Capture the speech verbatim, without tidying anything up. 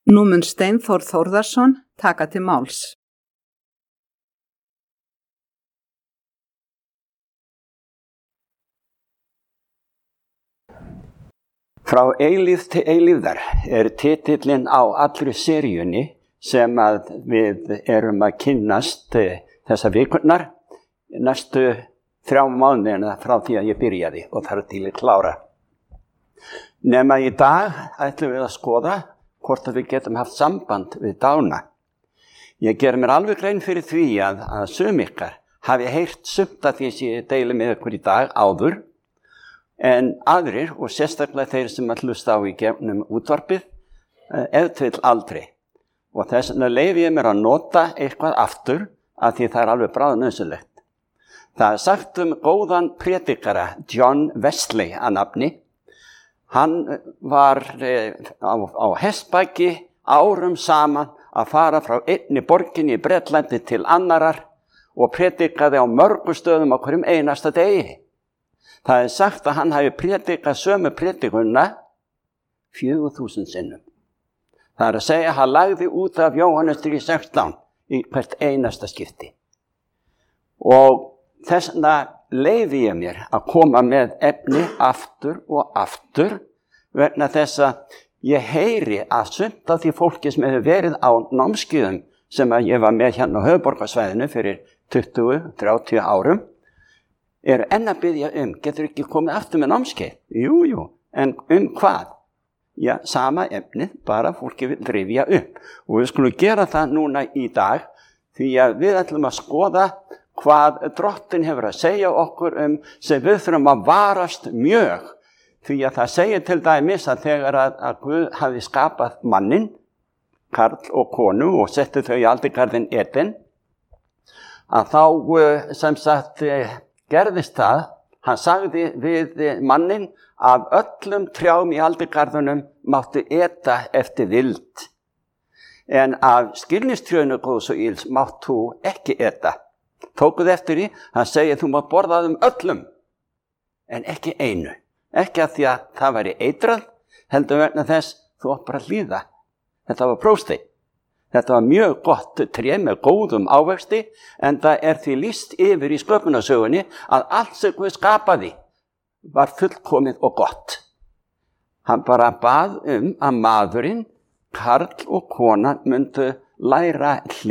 Nú mun Steinþór Þórðarson taka til máls. Frá eilífð til eilífðar er titillinn á allri seríunni sem að við erum að kynnast þessa vikurnar næstu þrjá mánuðina frá því að ég byrjaði og þar til ég klára. Nema í dag ætlum við að skoða hvort að við getum haft samband við dána. Ég ger mér alveg grein fyrir því að, að sum ykkar hafi heyrt sumt að því sem ég deili með ykkur í dag áður, en aðrir, og sérstaklega þeir sem að hlusta á í gegnum útvarpið, ef til aldrei. Og þess vegna leyfi ég mér að nota eitthvað aftur að því það er alveg bráðnauðsynlegt. Það er sagt um góðan prédikara, John Wesley að nafni. Hann var á, á hestbaki árum saman að fara frá einni borginni í Bretlandi til annarar og prédikaði á mörgum stöðum á hverjum einasta degi. Það er sagt að hann hafi prédikað sömu prédikunna fjögur þúsund sinnum. Það er að segja að hann lagði út af Jóhannes þrjú sextán í hvert einasta skipti. Og þess vegna leyfi ég mér að koma með efni aftur og aftur vegna þess að ég heyri að sumt af því fólki sem hefur verið á námskeiðum sem að ég var með hérna á höfuðborgarsvæðinu fyrir tuttugu til þrjátíu árum eru enn að biðja um, getur ekki komið aftur með námskeið? Jú, jú, en um hvað? Já, sama efnið, bara fólki vil rifja upp. Og við skulum gera það núna í dag því að við ætlum að skoða hvað Drottinn hefur að segja okkur um sem við þurfum að varast mjög. Því að það segir til dæmis að þegar að, að Guð hafi skapað mannin, karl og konu og setti þau í aldingarðinn Eden, að þá sem sagt gerðist það, hann sagði við mannin af öllum trjám í aldingarðunum máttu eta eftir vild. En af skilningstrjónu góðs og ills máttu ekki eta. Tókuð eftir því, hann segir þú mátt borða þeim öllum, en ekki einu. Ekki að því að það væri eitrað, heldur vegna þess þú átt bara að hlýða. Þetta var prósteinn. Þetta var mjög gott tré með góðum ávexti, en það er því lýst yfir í sköpunarsögunni að allt sem Guð skapaði var fullkomið og gott. Hann bara bað um að maðurinn, karl og kona myndu læra